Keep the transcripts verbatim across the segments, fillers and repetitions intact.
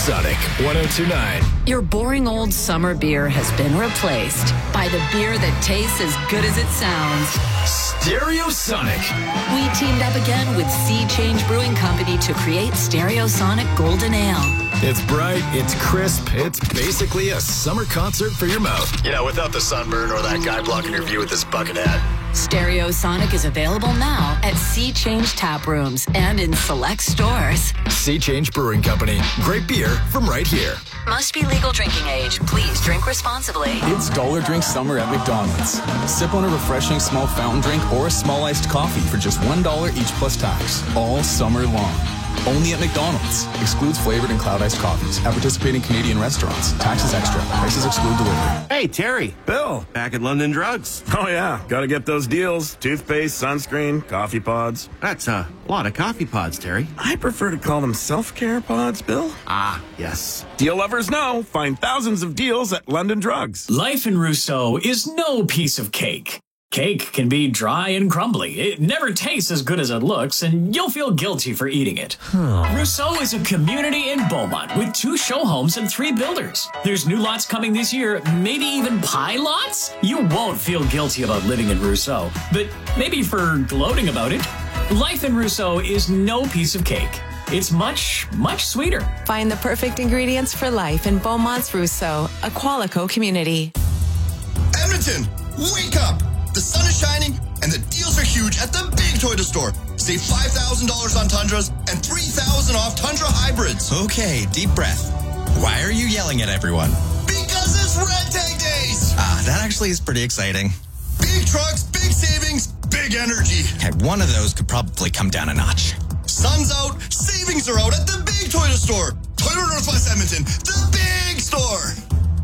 Sonic one oh two point nine. Your boring old summer beer has been replaced by the beer that tastes as good as it sounds. Stereosonic. We teamed up again with Sea Change Brewing Company to create Stereosonic Golden Ale. It's bright, it's crisp, it's basically a summer concert for your mouth. You know, without the sunburn or that guy blocking your view with his bucket hat. Stereosonic is available now at Sea Change Tap Rooms and in select stores. Sea Change Brewing Company. Great beer from right here. Must be legal drinking age. Please drink responsibly. It's Dollar Drink Summer at McDonald's. Sip on a refreshing small fountain drink or a small iced coffee for just one dollar each plus tax. All summer long. Only at McDonald's. Excludes flavored and cloud iced coffees. At participating Canadian restaurants. Taxes extra. Prices exclude delivery. Hey, Terry. Bill. Back at London Drugs. Oh, yeah. Gotta get those deals. Toothpaste, sunscreen, coffee pods. That's a lot of coffee pods, Terry. I prefer to call them self-care pods, Bill. Ah, yes. Deal lovers know. Find thousands of deals at London Drugs. Life in Rousseau is no piece of cake. Cake can be dry and crumbly. It never tastes as good as it looks, and you'll feel guilty for eating it. Rousseau is a community in Beaumont with two show homes and three builders. There's new lots coming this year, maybe even pie lots? You won't feel guilty about living in Rousseau, but maybe for gloating about it. Life in Rousseau is no piece of cake. It's much, much sweeter. Find the perfect ingredients for life in Beaumont's Rousseau, a Qualico community. Edmonton, wake up! The sun is shining, and the deals are huge at the big Toyota store. Save five thousand dollars on Tundras and three thousand dollars off Tundra hybrids. Okay, deep breath. Why are you yelling at everyone? Because it's Red Tag Days! Ah, that actually is pretty exciting. Big trucks, big savings, big energy. Okay, one of those could probably come down a notch. Sun's out, savings are out at the big Toyota store. Toyota Northwest Edmonton, the big store.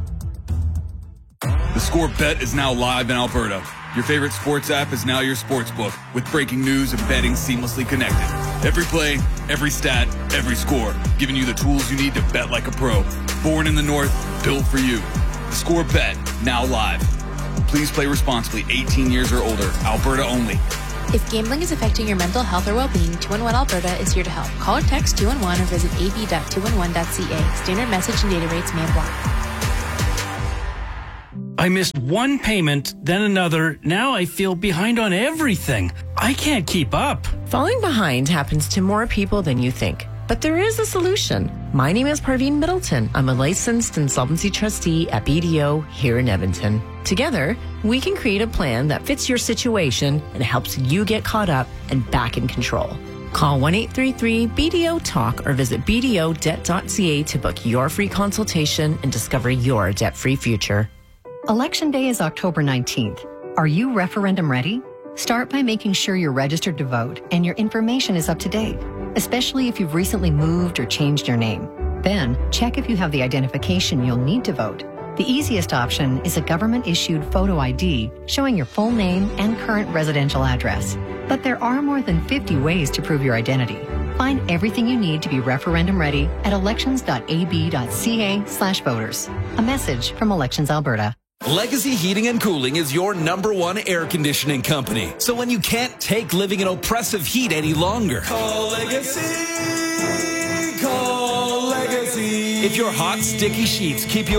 The Score Bet is now live in Alberta. Your favorite sports app is now your sports book, with breaking news and betting seamlessly connected. Every play, every stat, every score, giving you the tools you need to bet like a pro. Born in the North, built for you. The Score Bet, now live. Please play responsibly, eighteen years or older, Alberta only. If gambling is affecting your mental health or well-being, two one one Alberta is here to help. Call or text two one one or visit a b dot two one one dot c a. Standard message and data rates may apply. I missed one payment, then another. Now I feel behind on everything. I can't keep up. Falling behind happens to more people than you think. But there is a solution. My name is Parveen Middleton. I'm a licensed insolvency trustee at B D O here in Edmonton. Together, we can create a plan that fits your situation and helps you get caught up and back in control. Call one eight three three B D O talk or visit b d o debt dot c a to book your free consultation and discover your debt-free future. Election Day is October nineteenth. Are you referendum ready? Start by making sure you're registered to vote and your information is up to date, especially if you've recently moved or changed your name. Then, check if you have the identification you'll need to vote. The easiest option is a government-issued photo I D showing your full name and current residential address. But there are more than fifty ways to prove your identity. Find everything you need to be referendum ready at elections dot a b dot c a slash voters. A message from Elections Alberta. Legacy Heating and Cooling is your number one air conditioning company. So when you can't take living in oppressive heat any longer, call Legacy. Call Legacy. If your hot, sticky sheets keep you